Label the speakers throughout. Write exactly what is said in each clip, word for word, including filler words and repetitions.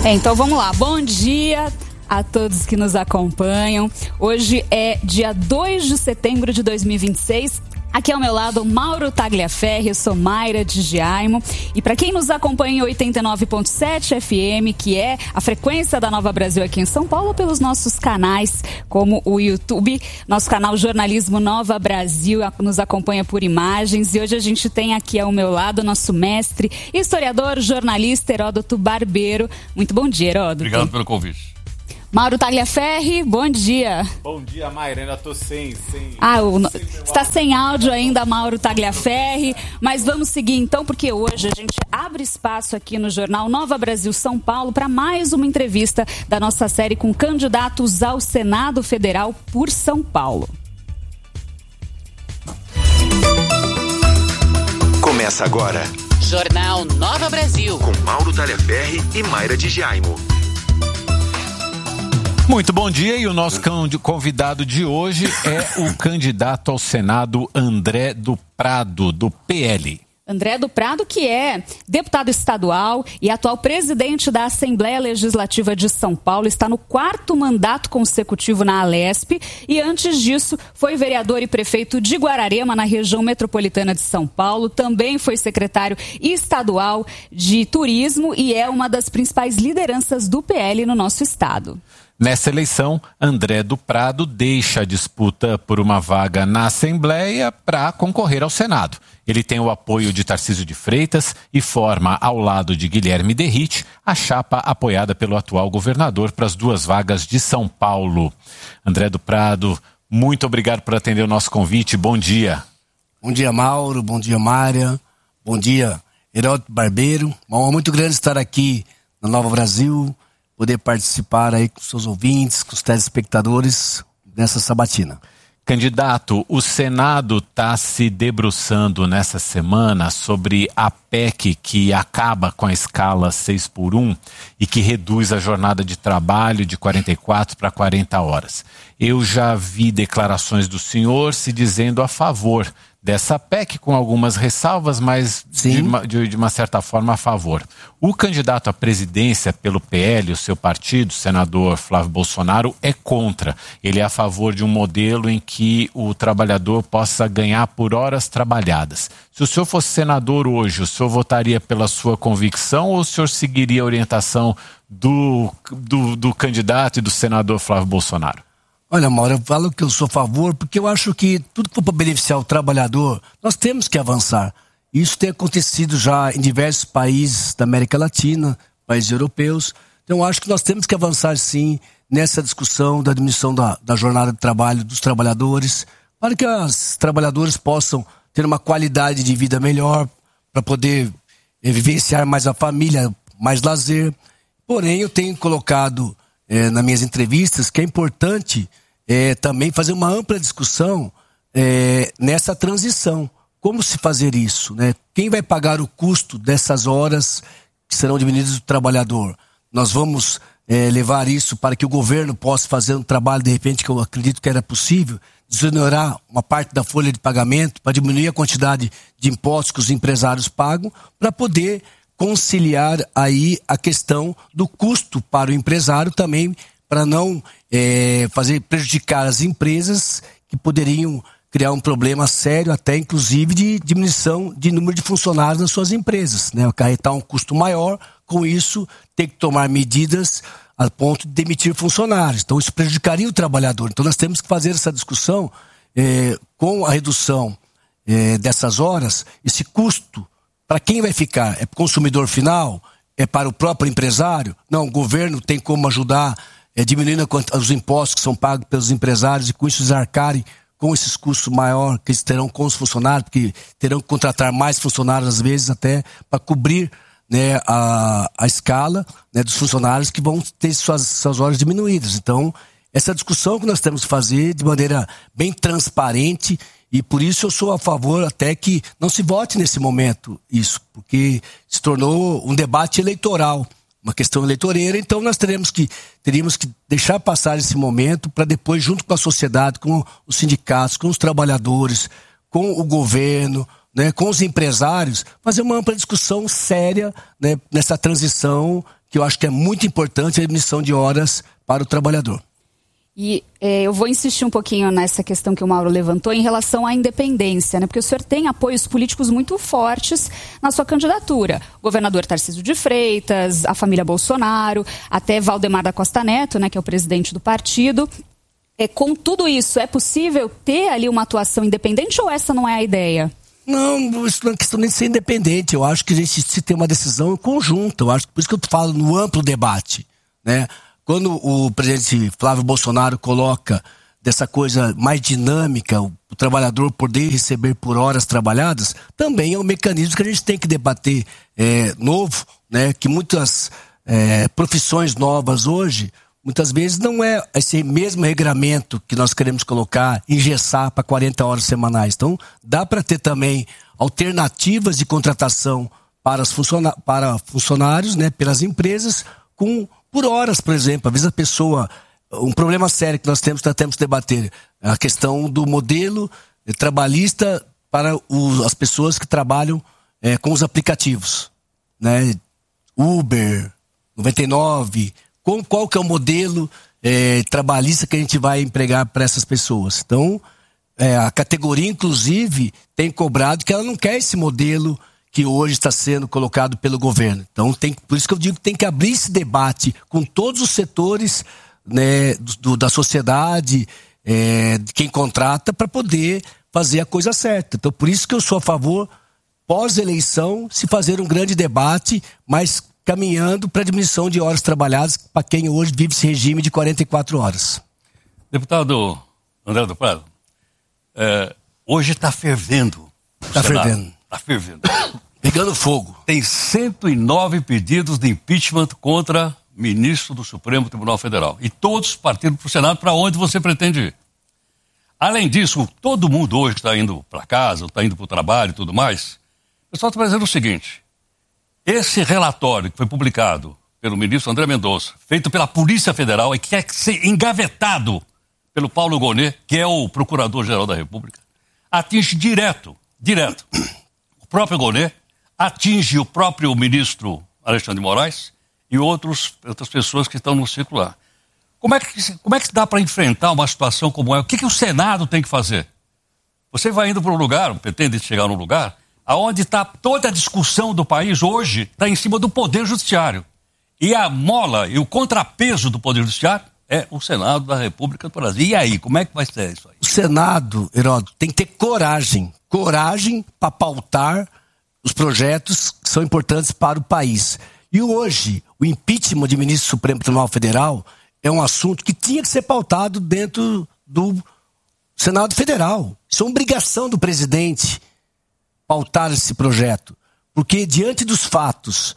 Speaker 1: É, então vamos lá, bom dia a todos que nos acompanham. Hoje é dia dois de setembro de dois mil e vinte e seis. Aqui ao meu lado, Mauro Tagliaferri, eu sou Mayra de Giaimo. E para quem nos acompanha em oitenta e nove ponto sete F M, que é a frequência da Nova Brasil aqui em São Paulo, pelos nossos canais, como o YouTube, nosso canal Jornalismo Nova Brasil, nos acompanha por imagens. E hoje a gente tem aqui ao meu lado nosso mestre, historiador, jornalista Heródoto Barbeiro. Muito bom dia, Heródoto.
Speaker 2: Obrigado pelo convite.
Speaker 1: Mauro Tagliaferri, bom dia.
Speaker 3: Bom dia, Mayra, ainda tô sem... sem
Speaker 1: ah, o,
Speaker 3: sem
Speaker 1: está sem áudio ainda, Mauro Tagliaferri, mas vamos seguir então, porque hoje a gente abre espaço aqui no Jornal Nova Brasil São Paulo para mais uma entrevista da nossa série com candidatos ao Senado Federal por São Paulo.
Speaker 4: Começa agora.
Speaker 5: Jornal Nova Brasil.
Speaker 4: Com Mauro Tagliaferri e Mayra de Giaimo.
Speaker 6: Muito bom dia, e o nosso convidado de hoje é o candidato ao Senado André do Prado, do P L.
Speaker 1: André do Prado, que é deputado estadual e atual presidente da Assembleia Legislativa de São Paulo, está no quarto mandato consecutivo na Alesp e antes disso foi vereador e prefeito de Guararema, na região metropolitana de São Paulo. Também foi secretário estadual de turismo e é uma das principais lideranças do P L no nosso estado.
Speaker 6: Nessa eleição, André do Prado deixa a disputa por uma vaga na Assembleia para concorrer ao Senado. Ele tem o apoio de Tarcísio de Freitas e forma, ao lado de Guilherme Derrite, a chapa apoiada pelo atual governador para as duas vagas de São Paulo. André do Prado, muito obrigado por atender o nosso convite. Bom dia.
Speaker 7: Bom dia, Mauro. Bom dia, Mária. Bom dia, Heródoto Barbeiro. Uma honra muito grande estar aqui na Nova Brasil, poder participar aí com seus ouvintes, com os telespectadores nessa sabatina.
Speaker 6: Candidato, o Senado está se debruçando nessa semana sobre a P E C que acaba com a escala seis por um e que reduz a jornada de trabalho de quarenta e quatro para quarenta horas. Eu já vi declarações do senhor se dizendo a favor dessa P E C, com algumas ressalvas, mas de uma, de, de uma certa forma a favor. O candidato à presidência pelo P L, o seu partido, o senador Flávio Bolsonaro, é contra. Ele é a favor de um modelo em que o trabalhador possa ganhar por horas trabalhadas. Se o senhor fosse senador hoje, o senhor votaria pela sua convicção ou o senhor seguiria a orientação do, do, do candidato e do senador Flávio Bolsonaro?
Speaker 7: Olha, Mauro, eu falo que eu sou a favor porque eu acho que tudo que for para beneficiar o trabalhador, nós temos que avançar. Isso tem acontecido já em diversos países da América Latina, países europeus. Então eu acho que nós temos que avançar sim nessa discussão da diminuição da, da jornada de trabalho dos trabalhadores, para que os trabalhadores possam ter uma qualidade de vida melhor, para poder eh, vivenciar mais a família, mais lazer. Porém, eu tenho colocado eh, nas minhas entrevistas que é importante É, também fazer uma ampla discussão é, nessa transição. Como se fazer isso, né? Quem vai pagar o custo dessas horas que serão diminuídas do trabalhador? Nós vamos é, levar isso para que o governo possa fazer um trabalho, de repente, que eu acredito que era possível, desonerar uma parte da folha de pagamento para diminuir a quantidade de impostos que os empresários pagam, para poder conciliar aí a questão do custo para o empresário também, para não é, fazer prejudicar as empresas que poderiam criar um problema sério, até inclusive de diminuição de número de funcionários nas suas empresas, né? Acarretar um custo maior, com isso ter que tomar medidas a ponto de demitir funcionários. Então isso prejudicaria o trabalhador. Então nós temos que fazer essa discussão é, com a redução é, dessas horas. Esse custo, para quem vai ficar? É para o consumidor final? É para o próprio empresário? Não, o governo tem como ajudar É, diminuindo os impostos que são pagos pelos empresários e com isso eles arcarem com esses custos maiores que eles terão com os funcionários, porque terão que contratar mais funcionários às vezes até para cobrir, né, a, a escala, né, dos funcionários que vão ter suas, suas horas diminuídas. Então, essa discussão que nós temos que fazer de maneira bem transparente, e por isso eu sou a favor até que não se vote nesse momento isso, porque se tornou um debate eleitoral, uma questão eleitoreira. Então nós teremos que, teríamos que deixar passar esse momento para depois, junto com a sociedade, com os sindicatos, com os trabalhadores, com o governo, né, com os empresários, fazer uma ampla discussão séria, né, nessa transição que eu acho que é muito importante a diminuição de horas para o trabalhador.
Speaker 1: E é, eu vou insistir um pouquinho nessa questão que o Mauro levantou em relação à independência, né? Porque o senhor tem apoios políticos muito fortes na sua candidatura. O governador Tarcísio de Freitas, a família Bolsonaro, até Valdemar da Costa Neto, né, que é o presidente do partido. É, com tudo isso, é possível ter ali uma atuação independente ou essa não é a ideia?
Speaker 7: Não, isso não é questão nem de ser independente. Eu acho que a gente se tem uma decisão conjunta. Eu acho, por isso que eu falo no amplo debate, né? Quando o presidente Flávio Bolsonaro coloca dessa coisa mais dinâmica, o, o trabalhador poder receber por horas trabalhadas, também é um mecanismo que a gente tem que debater é, novo, né? Que muitas é, profissões novas hoje, muitas vezes não é esse mesmo regramento que nós queremos colocar, engessar para quarenta horas semanais. Então, dá para ter também alternativas de contratação para, os funciona- para funcionários, né? Pelas empresas, com por horas, por exemplo. Às vezes a pessoa, um problema sério que nós temos, nós temos que debater, é a questão do modelo trabalhista para os, as pessoas que trabalham é, com os aplicativos, né? Uber, noventa e nove, com, qual que é o modelo é, trabalhista que a gente vai empregar para essas pessoas. Então, é, a categoria, inclusive, tem cobrado que ela não quer esse modelo que hoje está sendo colocado pelo governo. Então, tem, por isso que eu digo que tem que abrir esse debate com todos os setores, né, do, do, da sociedade, é, de quem contrata, para poder fazer a coisa certa. Então, por isso que eu sou a favor, pós-eleição, se fazer um grande debate, mas caminhando para a diminuição de horas trabalhadas para quem hoje vive esse regime de quarenta e quatro horas.
Speaker 2: Deputado André do Prado, é, hoje está fervendo.
Speaker 7: Está fervendo.
Speaker 2: Está fervendo.
Speaker 7: Pegando fogo.
Speaker 2: Tem cento e nove pedidos de impeachment contra ministro do Supremo Tribunal Federal. E todos partindo para o Senado, para onde você pretende ir. Além disso, todo mundo hoje que está indo para casa, está indo para o trabalho e tudo mais, o pessoal está dizendo o seguinte: esse relatório que foi publicado pelo ministro André Mendonça, feito pela Polícia Federal e que quer ser engavetado pelo Paulo Gonet, que é o Procurador-Geral da República, atinge direto, direto, o próprio Gonet, atinge o próprio ministro Alexandre de Moraes e outros, outras pessoas que estão no círculo lá. Como é que, como é que dá para enfrentar uma situação como essa? O que, que o Senado tem que fazer? Você vai indo para um lugar, pretende chegar num lugar, aonde está toda a discussão do país hoje, está em cima do Poder Judiciário. E a mola e o contrapeso do Poder Judiciário é o Senado da República do Brasil. E aí, como é que vai ser isso aí?
Speaker 7: O Senado, Heródoto, tem que ter coragem. Coragem para pautar os projetos que são importantes para o país. E hoje, o impeachment de ministro do Supremo Tribunal Federal é um assunto que tinha que ser pautado dentro do Senado Federal. Isso é uma obrigação do presidente pautar esse projeto. Porque diante dos fatos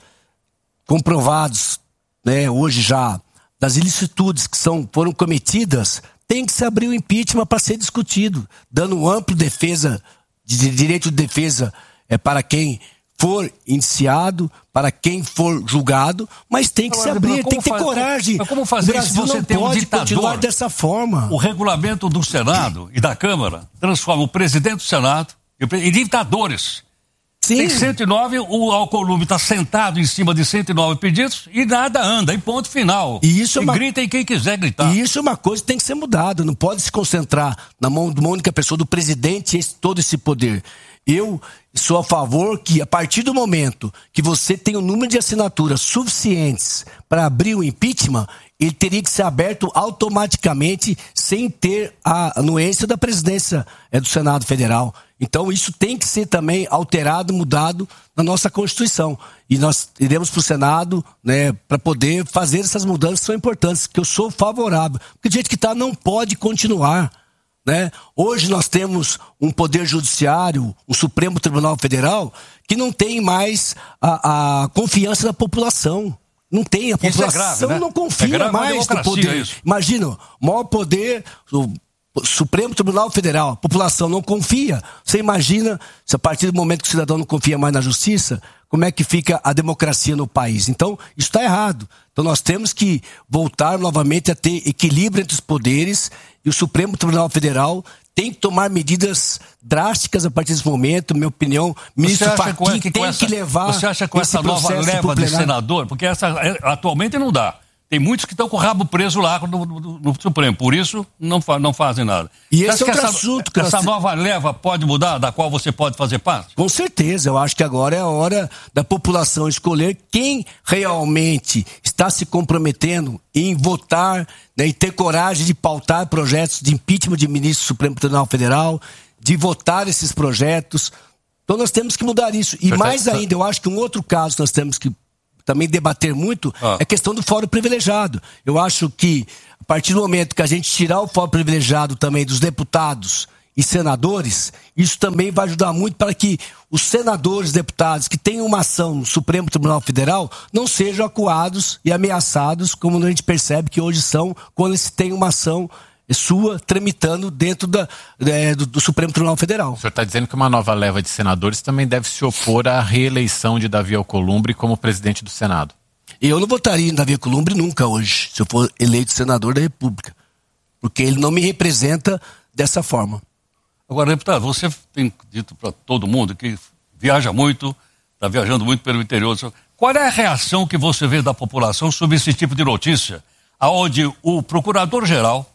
Speaker 7: comprovados, né, hoje já, das ilicitudes que são, foram cometidas, tem que se abrir o impeachment para ser discutido, dando ampla defesa, de direito de defesa é, para quem for indiciado, para quem for julgado, mas tem que
Speaker 2: Agora,
Speaker 7: se abrir, tem que ter
Speaker 2: faz,
Speaker 7: coragem.
Speaker 2: Mas como fazer
Speaker 7: o Brasil
Speaker 2: se você
Speaker 7: não
Speaker 2: tem
Speaker 7: pode
Speaker 2: um ditador,
Speaker 7: continuar dessa forma?
Speaker 2: O regulamento do Senado e da Câmara transforma o presidente do Senado em ditadores.
Speaker 7: Sim.
Speaker 2: Tem cento e nove, o Alcolumbre está sentado em cima de cento e nove pedidos e nada anda, em ponto final.
Speaker 7: E isso é uma...
Speaker 2: grita em quem quiser gritar.
Speaker 7: E isso é uma coisa que tem que ser mudada. Não pode se concentrar na mão de uma única pessoa, do presidente, esse, todo esse poder. Eu sou a favor que, a partir do momento que você tem um número de assinaturas suficientes para abrir o impeachment, ele teria que ser aberto automaticamente, sem ter a anuência da presidência é, do Senado Federal. Então isso tem que ser também alterado, mudado na nossa Constituição. E nós iremos para o Senado, né, para poder fazer essas mudanças que são importantes, que eu sou favorável. Porque do jeito que está, não pode continuar. Né? Hoje nós temos um Poder Judiciário, um Supremo Tribunal Federal, que não tem mais a, a confiança da população. Não tem, a população
Speaker 2: é grave, né?
Speaker 7: não confia
Speaker 2: é
Speaker 7: mais no poder.
Speaker 2: Isso.
Speaker 7: Imagina, o maior poder, o Supremo Tribunal Federal, a população não confia. Você imagina, se a partir do momento que o cidadão não confia mais na justiça, como é que fica a democracia no país? Então, isso está errado. Então, nós temos que voltar novamente a ter equilíbrio entre os poderes, e o Supremo Tribunal Federal tem que tomar medidas drásticas a partir desse momento, minha opinião. O ministro Fachin
Speaker 2: que
Speaker 7: tem
Speaker 2: essa,
Speaker 7: que levar.
Speaker 2: Você acha que com essa nova leva de senador, porque essa atualmente não dá. Tem muitos que estão com o rabo preso lá no, no, no Supremo, por isso não, fa, não fazem nada.
Speaker 7: E esse é outro
Speaker 2: essa,
Speaker 7: assunto. Que
Speaker 2: essa
Speaker 7: nós...
Speaker 2: nova leva pode mudar, da qual você pode fazer parte?
Speaker 7: Com certeza, eu acho que agora é a hora da população escolher quem realmente está se comprometendo em votar, né, e ter coragem de pautar projetos de impeachment de ministro do Supremo Tribunal Federal, de votar esses projetos. Então nós temos que mudar isso. E mais ainda, eu acho que um outro caso que nós temos que também debater muito, ah. é a questão do fórum privilegiado. Eu acho que, a partir do momento que a gente tirar o fórum privilegiado também dos deputados e senadores, isso também vai ajudar muito para que os senadores, deputados que tenham uma ação no Supremo Tribunal Federal não sejam acuados e ameaçados, como a gente percebe que hoje são, quando eles têm uma ação sua tramitando dentro da, é, do, do Supremo Tribunal Federal.
Speaker 6: O senhor está dizendo que uma nova leva de senadores também deve se opor à reeleição de Davi Alcolumbre como presidente do Senado.
Speaker 7: Eu não votaria em Davi Alcolumbre nunca hoje, se eu for eleito senador da República, porque ele não me representa dessa forma.
Speaker 2: Agora, deputado, você tem dito para todo mundo que viaja muito, está viajando muito pelo interior. Qual é a reação que você vê da população sobre esse tipo de notícia, onde o procurador-geral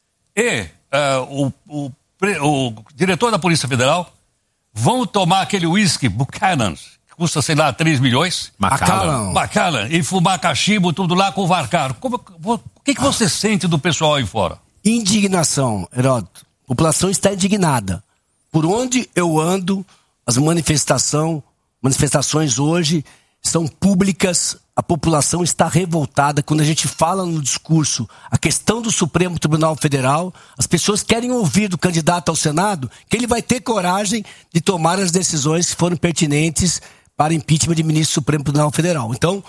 Speaker 2: e uh, o, o, o diretor da Polícia Federal vão tomar aquele whisky Buchanan, que custa, sei lá, três milhões.
Speaker 7: Macallan.
Speaker 2: Macallan. E fumar cachimbo, tudo lá com o Varcar. Como, o que, que você ah. sente do pessoal aí fora?
Speaker 7: Indignação, Heródoto. A população está indignada. Por onde eu ando, as manifestação, manifestações hoje são públicas. A população está revoltada quando a gente fala no discurso a questão do Supremo Tribunal Federal. As pessoas querem ouvir do candidato ao Senado que ele vai ter coragem de tomar as decisões que foram pertinentes para impeachment de ministro do Supremo Tribunal Federal. Então,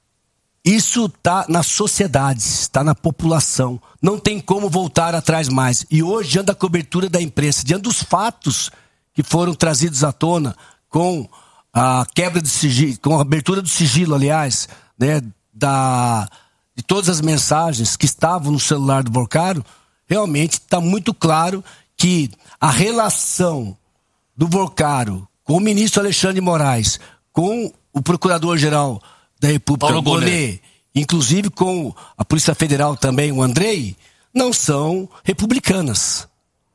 Speaker 7: isso está na sociedade, está na população. Não tem como voltar atrás mais. E hoje, diante da cobertura da imprensa, diante dos fatos que foram trazidos à tona com a quebra do sigilo, com a abertura do sigilo, aliás, né, da, de todas as mensagens que estavam no celular do Vorcaro, realmente está muito claro que a relação do Vorcaro com o ministro Alexandre de Moraes, com o Procurador-Geral da República, Bonet, inclusive com a Polícia Federal também, o Andrei, não são republicanas.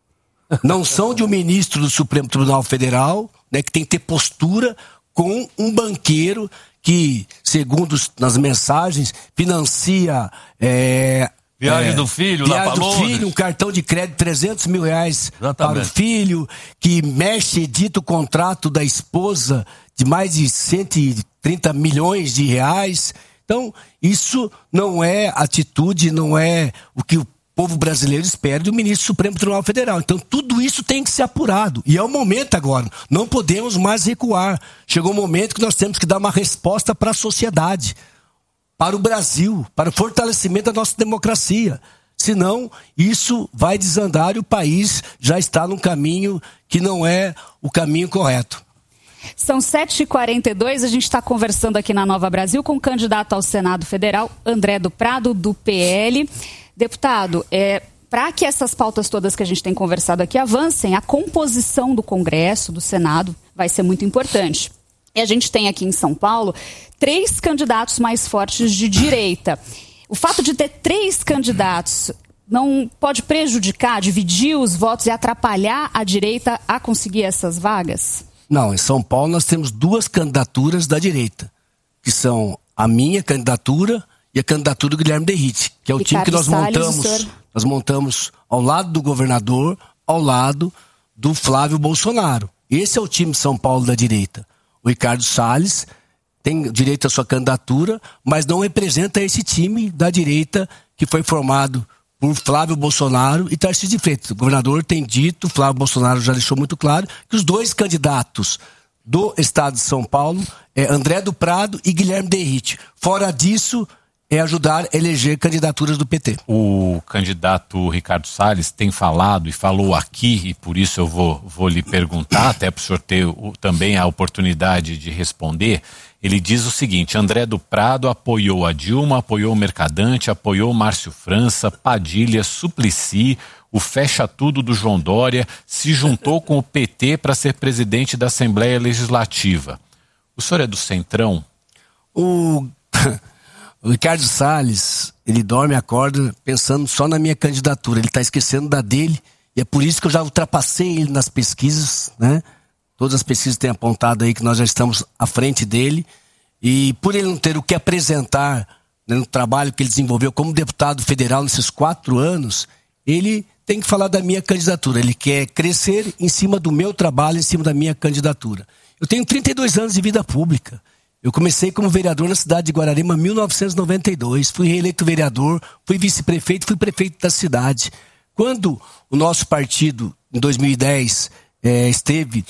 Speaker 7: Não são de um ministro do Supremo Tribunal Federal, né, que tem que ter postura com um banqueiro que, segundo nas mensagens, financia é,
Speaker 2: viagem
Speaker 7: é,
Speaker 2: do filho,
Speaker 7: viagem
Speaker 2: lá para
Speaker 7: do filho, um cartão de crédito de trezentos mil reais Exatamente. Para o filho, que mexe e edita o contrato da esposa de mais de cento e trinta milhões de reais. Então, isso não é atitude, não é o que o povo brasileiro espera do ministro do Supremo Tribunal Federal. Então, tudo isso tem que ser apurado. E é o momento agora. Não podemos mais recuar. Chegou o momento que nós temos que dar uma resposta para a sociedade, para o Brasil, para o fortalecimento da nossa democracia. Senão, isso vai desandar e o país já está num caminho que não é o caminho correto.
Speaker 1: São sete e quarenta e dois, a gente está conversando aqui na Nova Brasil com o candidato ao Senado Federal, André do Prado, do P L. Deputado, é, para que essas pautas todas que a gente tem conversado aqui avancem, a composição do Congresso, do Senado, vai ser muito importante. E a gente tem aqui em São Paulo três candidatos mais fortes de direita. O fato de ter três candidatos não pode prejudicar, dividir os votos e atrapalhar a direita a conseguir essas vagas?
Speaker 7: Não, em São Paulo nós temos duas candidaturas da direita, que são a minha candidatura e a candidatura do Guilherme Derrite, que é o Ricardo time que nós Salles, montamos, senhor... nós montamos ao lado do governador, ao lado do Flávio Bolsonaro. Esse é o time de São Paulo da direita. O Ricardo Salles tem direito à sua candidatura, mas não representa esse time da direita que foi formado por Flávio Bolsonaro e Tarcísio de Freitas. O governador tem dito, Flávio Bolsonaro já deixou muito claro, que os dois candidatos do estado de São Paulo é André do Prado e Guilherme Derrite. Fora disso, é ajudar a eleger candidaturas do P T.
Speaker 6: O candidato Ricardo Salles tem falado e falou aqui, e por isso eu vou, vou lhe perguntar, até para o senhor ter o, também a oportunidade de responder. Ele diz o seguinte: André do Prado apoiou a Dilma, apoiou o Mercadante, apoiou o Márcio França, Padilha, Suplicy, o Fecha Tudo do João Dória, se juntou com o P T para ser presidente da Assembleia Legislativa. O senhor é do Centrão?
Speaker 7: O... O Ricardo Salles, ele dorme e acorda pensando só na minha candidatura. Ele está esquecendo da dele, e é por isso que eu já ultrapassei ele nas pesquisas, né? Todas as pesquisas têm apontado aí que nós já estamos à frente dele. E por ele não ter o que apresentar, né, no trabalho que ele desenvolveu como deputado federal nesses quatro anos, ele tem que falar da minha candidatura. Ele quer crescer em cima do meu trabalho, em cima da minha candidatura. Eu tenho trinta e dois anos de vida pública. Eu comecei como vereador na cidade de Guararema em mil novecentos e noventa e dois. Fui reeleito vereador, fui vice-prefeito, fui prefeito da cidade. Quando o nosso partido, em dois mil e dez, eh, esteve